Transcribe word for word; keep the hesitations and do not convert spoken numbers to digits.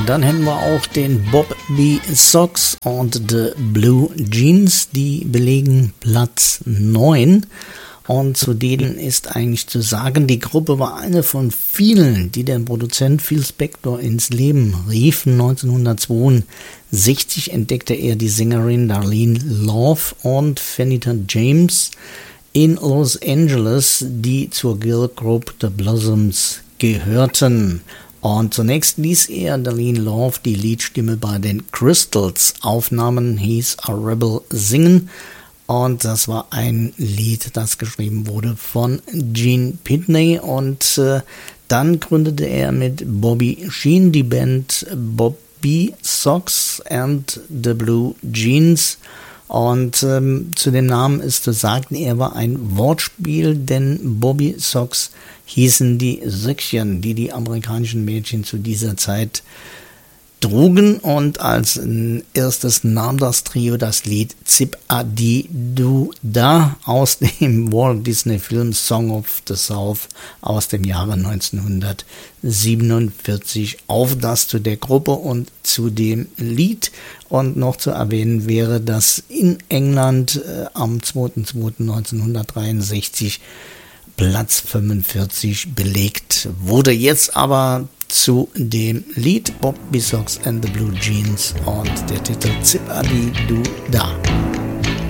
dann hätten wir auch den Bob B. Sox und The Blue Jeans, die belegen Platz neun. Und zu denen ist eigentlich zu sagen, die Gruppe war eine von vielen, die der Produzent Phil Spector ins Leben rief. neunzehnhundertzweiundsechzig entdeckte er die Sängerin Darlene Love und Venita James in Los Angeles, die zur Girl Group The Blossoms gehörten. Und zunächst ließ er Darlene Love die Liedstimme bei den Crystals aufnahmen, hieß A Rebel singen. Und das war ein Lied, das geschrieben wurde von Gene Pitney. Und äh, dann gründete er mit Bobby Sheen die Band Bob B. Sox and the Blue Jeans. Und ähm, zu dem Namen ist zu sagen, er war ein Wortspiel, denn Bobby Sox hießen die Söckchen, die die amerikanischen Mädchen zu dieser Zeit trugen. Und als erstes nahm das Trio das Lied Zip-a-di-du-da aus dem Walt Disney Film Song of the South aus dem Jahre neunzehnhundertsiebenundvierzig auf, das zu der Gruppe und zu dem Lied. Und noch zu erwähnen wäre, dass in England äh, am zweiter zweiter neunzehnhundertdreiundsechzig Platz fünfundvierzig belegt wurde. Jetzt aber zu dem Lied Bob B. Sox and the Blue Jeans und der Titel Zip-a-di-du-da.